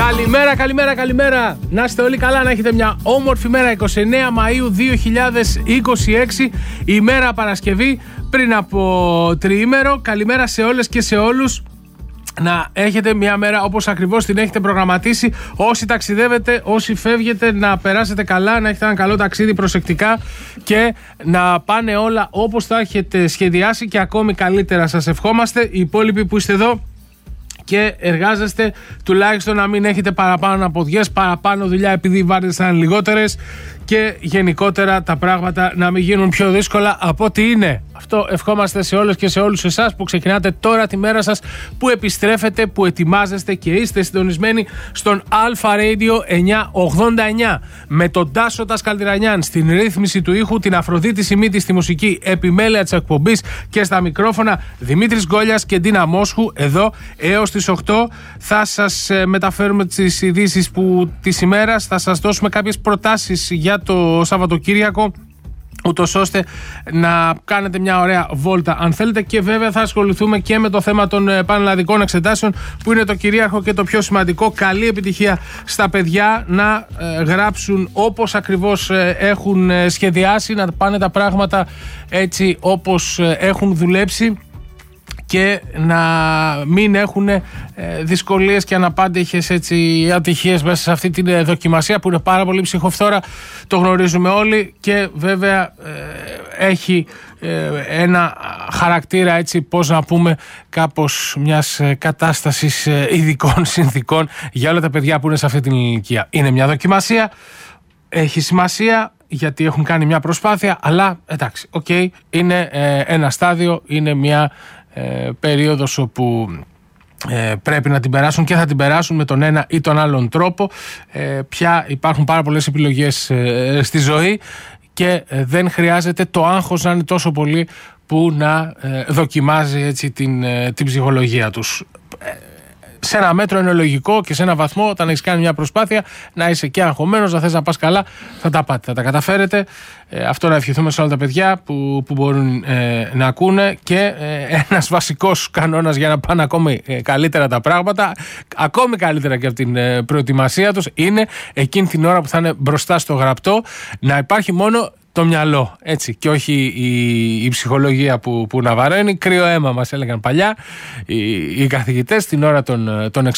Καλημέρα. Να είστε όλοι καλά, να έχετε μια όμορφη μέρα. 29 Μαΐου 2026, ημέρα Παρασκευή, πριν από τριήμερο. Καλημέρα σε όλες και σε όλους. Να έχετε μια μέρα όπως ακριβώς την έχετε προγραμματίσει. Όσοι ταξιδεύετε, όσοι φεύγετε, να περάσετε καλά, να έχετε ένα καλό ταξίδι προσεκτικά και να πάνε όλα όπως τα έχετε σχεδιάσει και ακόμη καλύτερα. Σας ευχόμαστε. Οι υπόλοιποι που είστε εδώ και εργάζεστε, τουλάχιστον να μην έχετε παραπάνω αποδιές, παραπάνω δουλειά επειδή οι βάρδιες θα είναι λιγότερες και γενικότερα τα πράγματα να μην γίνουν πιο δύσκολα από ό,τι είναι. Αυτό ευχόμαστε σε όλες και σε όλους εσάς που ξεκινάτε τώρα τη μέρα σας, που επιστρέφετε, που ετοιμάζεστε και είστε συντονισμένοι στον Alpha Radio 989 με τον Τάσο Τασκαλτηρανιάν στην ρύθμιση του ήχου, την Αφροδίτη Σιμίτη στη μουσική επιμέλεια της εκπομπής και στα μικρόφωνα Δημήτρης Γκόλιας και Ντίνα Μόσχου. Εδώ έως τις 8 θα σας μεταφέρουμε τις ειδήσεις της ημέρας, θα σας δώσουμε κάποιες προτάσεις για το Σαββατοκύριακο, ούτως ώστε να κάνετε μια ωραία βόλτα αν θέλετε, και βέβαια θα ασχοληθούμε και με το θέμα των πανελλαδικών εξετάσεων που είναι το κυρίαρχο και το πιο σημαντικό. Καλή επιτυχία στα παιδιά να γράψουν όπως ακριβώς έχουν σχεδιάσει, να πάνε τα πράγματα έτσι όπως έχουν δουλέψει και να μην έχουν δυσκολίες και αναπάντηχες ατυχίες μέσα σε αυτή τη δοκιμασία που είναι πάρα πολύ ψυχοφθόρα, το γνωρίζουμε όλοι, και βέβαια έχει ένα χαρακτήρα, έτσι πώς να πούμε, κάπως μιας κατάστασης ειδικών συνθήκων για όλα τα παιδιά που είναι σε αυτή την ηλικία. Είναι μια δοκιμασία, έχει σημασία γιατί έχουν κάνει μια προσπάθεια, αλλά εντάξει, είναι ένα στάδιο, είναι μια περίοδος όπου πρέπει να την περάσουν και θα την περάσουν με τον ένα ή τον άλλον τρόπο. Πια υπάρχουν πάρα πολλές επιλογές στη ζωή και δεν χρειάζεται το άγχος να είναι τόσο πολύ που να δοκιμάζει έτσι την ψυχολογία τους. Σε ένα μέτρο είναι λογικό και σε ένα βαθμό, όταν έχεις κάνει μια προσπάθεια, να είσαι και αγχωμένος, να θες να πας καλά, θα τα πάτε, θα τα καταφέρετε. Αυτό να ευχηθούμε σε όλα τα παιδιά που μπορούν να ακούνε. Και ένας βασικός κανόνας για να πάνε ακόμη καλύτερα τα πράγματα, ακόμη καλύτερα και από την προετοιμασία τους, είναι εκείνη την ώρα που θα είναι μπροστά στο γραπτό να υπάρχει μόνο το μυαλό, έτσι, και όχι η ψυχολογία που να βαραίνει. Κρύο αίμα μας έλεγαν παλιά οι καθηγητές την ώρα των εξετάσεων.